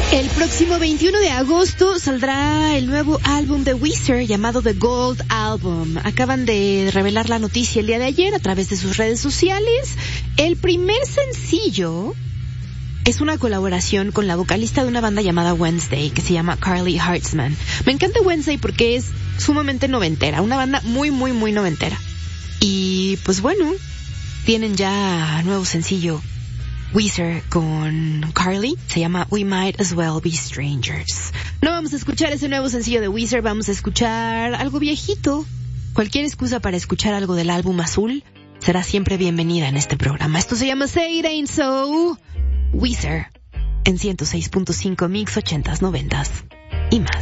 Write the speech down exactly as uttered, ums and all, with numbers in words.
El próximo veintiuno de agosto saldrá el nuevo álbum de Weezer llamado The Gold Album. Acaban de revelar la noticia el día de ayer a través de sus redes sociales. El primer sencillo es una colaboración con la vocalista de una banda llamada Wednesday, que se llama Carly Hartzman. Me encanta Wednesday porque es sumamente noventera, una banda muy, muy, muy noventera. Y pues bueno, tienen ya nuevo sencillo Weezer con Carly, se llama We Might As Well Be Strangers. No vamos a escuchar ese nuevo sencillo de Weezer, vamos a escuchar algo viejito. Cualquier excusa para escuchar algo del álbum azul será siempre bienvenida en este programa. Esto se llama Say It Ain't So, Weezer, en ciento seis punto cinco Mix ochentas, noventas y más.